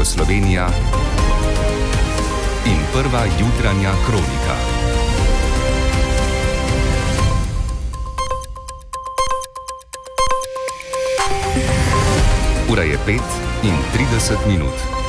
Slovenija in prva jutranja kronika. Ura je 5:30.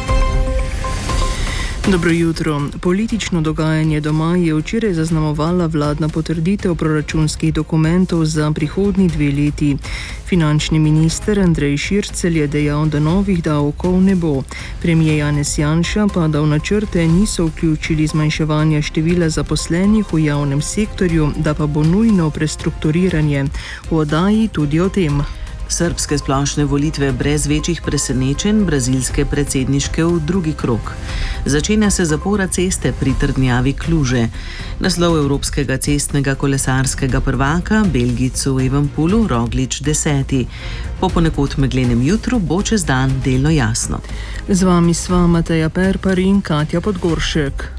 Dobro jutro. Politično dogajanje doma je včeraj zaznamovala vladna potrditev proračunskih dokumentov za prihodnji 2 leti. Finančni minister Andrej Šircelj je dejal, da novih davkov ne bo. Premier Janez Janša pa, da v načrte niso vključili zmanjševanja števila zaposlenih v javnem sektorju, da pa bo nujno prestrukturiranje. V oddaji tudi o tem. Srbske splošne volitve brez večjih presenečenj, brazilske predsedniške v drugi krog. Začenja se zapora ceste pri trdnjavi Kluže. Naslov evropskega cestnega kolesarskega prvaka, Belgijcu v Evenpolu, Roglič 10. Po ponekod meglenem jutru bo čez dan delno jasno. Z vami sva Mateja Perpar in Katja Podgoršek.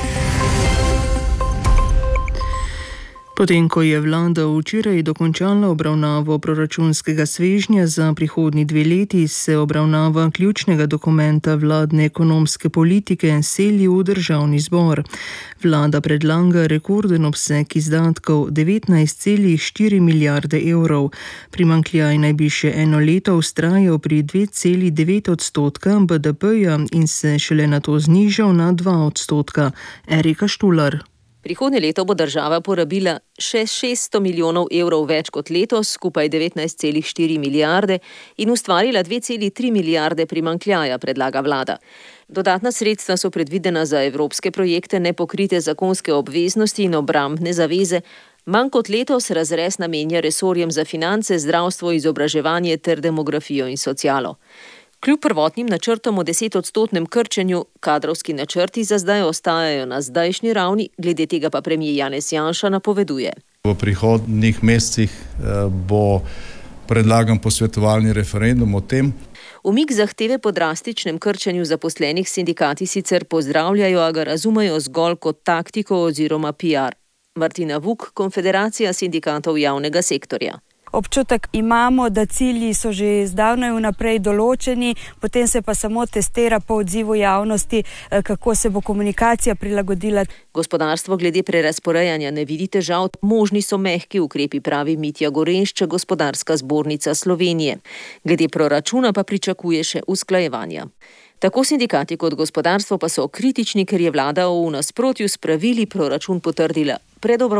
Potem, ko je vlada včeraj dokončala obravnavo proračunskega svežnja za prihodnji 2 leti, se obravnava ključnega dokumenta vladne ekonomske politike seli v državni zbor. Vlada predlaga rekorden obseg izdatkov 19,4 milijarde evrov. Primanjkljaj naj bi še eno leto vztrajal pri 2,9% BDP-ja in se šele nato znižal na 2%. Erika Štular. Prihodnje leto bo država porabila še 600 milijonov evrov več kot letos, skupaj 19,4 milijarde in ustvarila 2,3 milijarde primanjkljaja, predlaga vlada. Dodatna sredstva so predvidena za evropske projekte, nepokrite zakonske obveznosti in obrambne zaveze. Manj kot letos razrez namenja resorjem za finance, zdravstvo, izobraževanje ter demografijo in socialo. Kljub prvotnim načrtom o 10-odstotnem krčenju, kadrovski načrti za zdaj ostajajo na zdajšnji ravni, glede tega pa premier Janez Janša napoveduje. V prihodnjih mesecih bo predlagan posvetovalni referendum o tem. Umik zahteve po drastičnem krčenju zaposlenih sindikati sicer pozdravljajo, a ga razumejo zgolj kot taktiko oziroma PR. Martina Vuk, Konfederacija sindikatov javnega sektorja. Občutek imamo, da cilji so že zdavnaj vnaprej določeni, potem se pa samo testira po odzivu javnosti, kako se bo komunikacija prilagodila. Gospodarstvo glede prerazporejanja ne vidi težav, možni so mehki ukrepi, pravi Mitja Gorenšček, Gospodarska zbornica Slovenije. Glede proračuna pa pričakuje še usklajevanja. Tako sindikati kot gospodarstvo pa so kritični, ker je vlada v nasprotju s pravili proračun potrdila pred obravnavanjem.